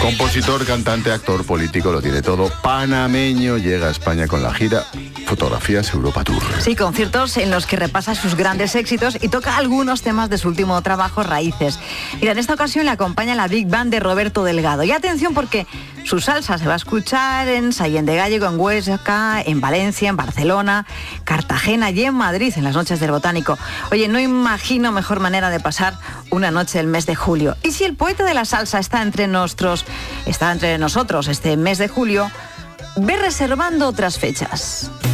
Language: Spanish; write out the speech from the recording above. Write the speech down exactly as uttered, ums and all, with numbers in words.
Compositor, cantante, actor, político, lo tiene todo. Panameño, llega a España con la gira Fotografías Europa Tour. Sí, conciertos en los que repasa sus grandes éxitos y toca algunos temas de su último trabajo, Raíces. Mira, en esta ocasión le acompaña la Big Band de Roberto Delgado. Y atención porque su salsa se va a escuchar en Sallén de Gállego, en Huesca, en Valencia, en Barcelona, Cartagena y en Madrid, en las noches del Botánico. Oye, no imagino mejor manera de pasar una noche del mes de julio. Y si el poeta de la salsa está entre nosotros, está entre nosotros este mes de julio, ve reservando otras fechas.